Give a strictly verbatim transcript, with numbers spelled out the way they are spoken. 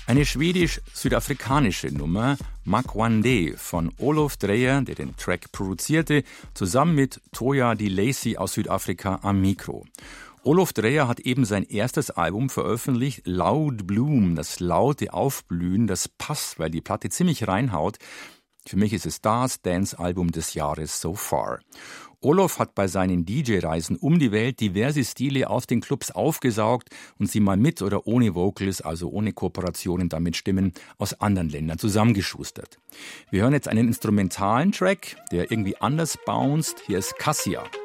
Eine schwedisch-südafrikanische Nummer, Makwande von Olof Dreyer, der den Track produzierte, zusammen mit Toya Dilesi aus Südafrika am Mikro. Olof Dreyer hat eben sein erstes Album veröffentlicht, Loud Bloom, das laute Aufblühen, das passt, weil die Platte ziemlich reinhaut. Für mich ist es das Dance-Album des Jahres so far. Olof hat bei seinen D J-Reisen um die Welt diverse Stile aus den Clubs aufgesaugt und sie mal mit oder ohne Vocals, also ohne Kooperationen dann mit Stimmen aus anderen Ländern zusammengeschustert. Wir hören jetzt einen instrumentalen Track, der irgendwie anders bounced. Hier ist Cassia.